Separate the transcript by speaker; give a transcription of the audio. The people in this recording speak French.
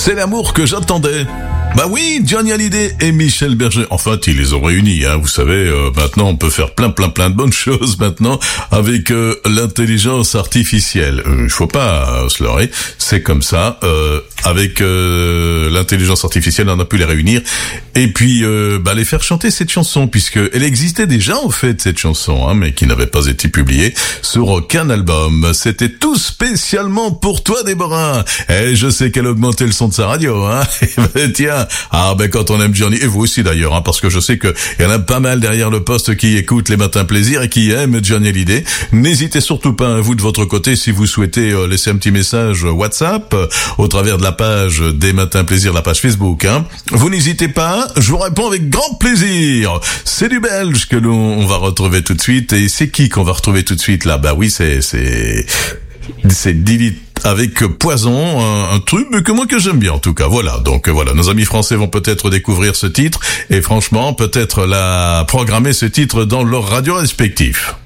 Speaker 1: C'est l'amour que j'attendais. Bah oui, Johnny Hallyday et Michel Berger. En fait, ils les ont réunis, hein. Vous savez, maintenant, on peut faire plein de bonnes choses maintenant avec l'intelligence artificielle. Il faut pas se leurrer, c'est comme ça. Avec l'intelligence artificielle, on a pu les réunir et puis les faire chanter cette chanson, puisque elle existait déjà en fait cette chanson, hein, mais qui n'avait pas été publiée sur aucun album. C'était tout spécialement pour toi, Déborah. Et je sais qu'elle augmentait le son de sa radio, hein. Tiens. Quand on aime Johnny, et vous aussi d'ailleurs, hein, parce que je sais que il y en a pas mal derrière le poste qui écoutent les Matins Plaisir et qui aiment Johnny Hallyday. N'hésitez surtout pas, vous de votre côté, si vous souhaitez laisser un petit message WhatsApp au travers de la page des Matins Plaisir, la page Facebook, hein. Vous n'hésitez pas, je vous réponds avec grand plaisir. C'est du belge que l'on va retrouver tout de suite, et c'est qui qu'on va retrouver tout de suite là? Bah oui, c'est Dilith avec Poison, un truc que j'aime bien en tout cas. Voilà, donc voilà, nos amis français vont peut-être découvrir ce titre et franchement peut-être programmer ce titre dans leurs radios respectifs.